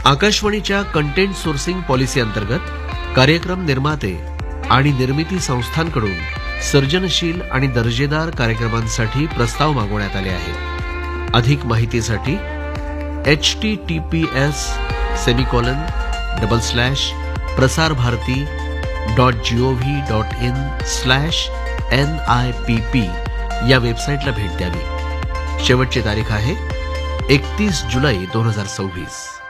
आकाशवाणीच्या content sourcing policy अंतर्गत कार्यक्रम निर्माते आणि निर्मिती संस्थांकडून सर्जनशील आणि दर्जेदार कार्यक्रमांसाठी प्रस्ताव मागवण्यात आले आहेत. अधिक माहितीसाठी https://prasarbharati.gov.in/NIPP या वेबसाईटला भेट द्यावी. शेवटची तारीख आहे 31 जुलै 2026.